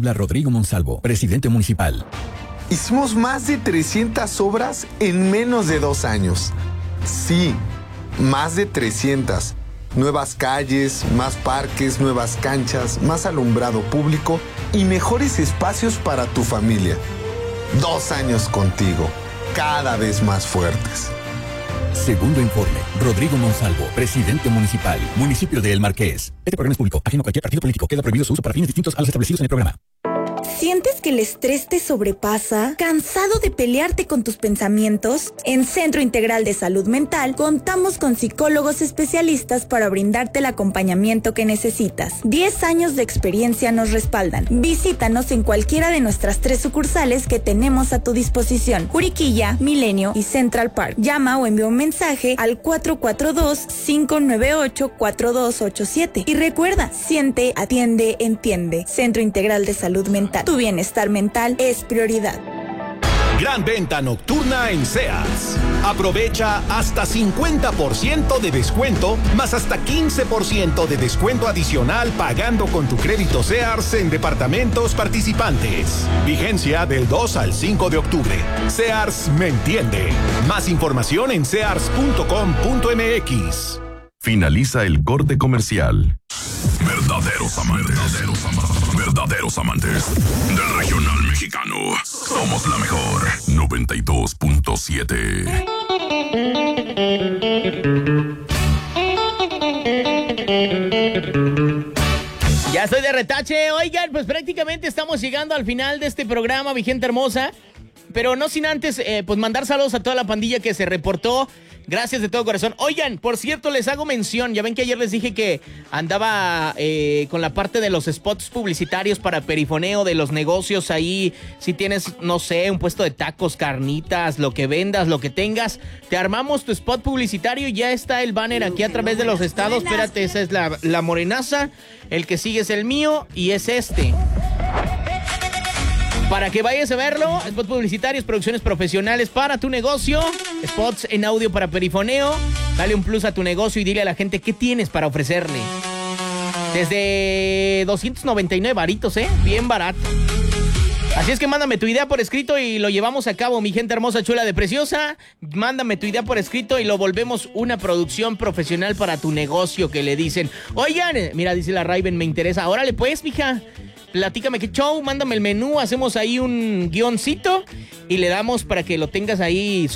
Habla Rodrigo Monsalvo, presidente municipal. Hicimos más de 300 obras en menos de 2 años. Sí, más de 300. Nuevas calles, más parques, nuevas canchas, más alumbrado público y mejores espacios para tu familia. 2 años contigo, cada vez más fuertes. Segundo informe, Rodrigo Monsalvo, presidente municipal, municipio de El Marqués. Este programa es público, ajeno a cualquier partido político. Queda prohibido su uso para fines distintos a los establecidos en el programa. ¿Sientes que el estrés te sobrepasa? ¿Cansado de pelearte con tus pensamientos? En Centro Integral de Salud Mental contamos con psicólogos especialistas para brindarte el acompañamiento que necesitas. 10 años de experiencia nos respaldan. Visítanos en cualquiera de nuestras 3 sucursales que tenemos a tu disposición: Juriquilla, Milenio y Central Park. Llama o envía un mensaje al 442-598-4287. Y recuerda, siente, atiende, entiende. Centro Integral de Salud Mental. Tu bienestar mental es prioridad. Gran venta nocturna en Sears. Aprovecha hasta 50% de descuento, más hasta 15% de descuento adicional pagando con tu crédito Sears en departamentos participantes. Vigencia del 2 al 5 de octubre. Sears me entiende. Más información en sears.com.mx. Finaliza el corte comercial. Verdaderos amantes del regional mexicano. Somos la mejor 92.7. Ya estoy de retache. Oigan, pues prácticamente estamos llegando al final de este programa, mi gente hermosa. Pero no sin antes, pues mandar saludos a toda la pandilla que se reportó. Gracias de todo corazón. Oigan, por cierto, les hago mención. Ya ven que ayer les dije que andaba con la parte de los spots publicitarios para perifoneo de los negocios ahí. Si tienes, no sé, un puesto de tacos, carnitas, lo que vendas, lo que tengas, te armamos tu spot publicitario. Ya está el banner aquí a través de los estados. Espérate, esa es la morenaza. El que sigue es el mío y es este. Para que vayas a verlo, spots publicitarios, producciones profesionales para tu negocio, spots en audio para perifoneo. Dale un plus a tu negocio y dile a la gente qué tienes para ofrecerle. Desde 299 varitos, bien barato. Así es que mándame tu idea por escrito y lo llevamos a cabo, mi gente hermosa, chula de preciosa. Mándame tu idea por escrito y lo volvemos una producción profesional para tu negocio, que le dicen: oigan, mira, dice la Raven, me interesa. Órale pues, mija. Platícame qué show, mándame el menú, hacemos ahí un guioncito y le damos para que lo tengas ahí